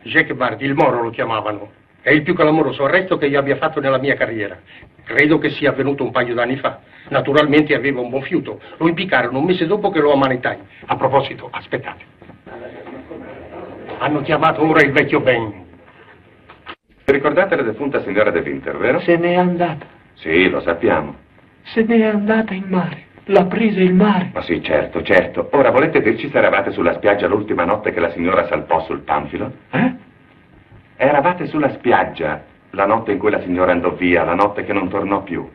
Jacques Bardi, il Moro lo chiamavano. È il più clamoroso arresto che io abbia fatto nella mia carriera. Credo che sia avvenuto un paio d'anni fa. Naturalmente aveva un buon fiuto. Lo impiccarono un mese dopo che lo ammanetai. A proposito, aspettate. Hanno chiamato ora il vecchio Ben. Ricordate la defunta signora De Winter, vero? Se n'è andata. Sì, lo sappiamo. Se n'è andata in mare. L'ha presa il mare. Ma sì, certo, certo. Ora volete dirci se eravate sulla spiaggia l'ultima notte che la signora salpò sul Panfilo? Eravate sulla spiaggia la notte in cui la signora andò via, la notte che non tornò più.